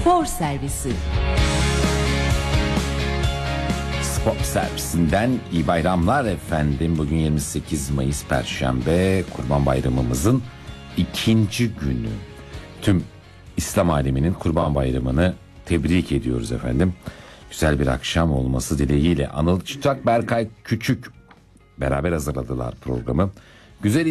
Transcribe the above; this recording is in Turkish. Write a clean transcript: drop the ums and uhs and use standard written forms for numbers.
Spor Servisi. Spor Servisinden iyi bayramlar efendim. Bugün 28 Mayıs Perşembe, Kurban Bayramımızın ikinci günü. Tüm İslam aleminin Kurban Bayramı'nı tebrik ediyoruz efendim. Güzel bir akşam olması dileğiyle Anıl Çıtak, Berkay Küçük beraber hazırladılar programı. Güzel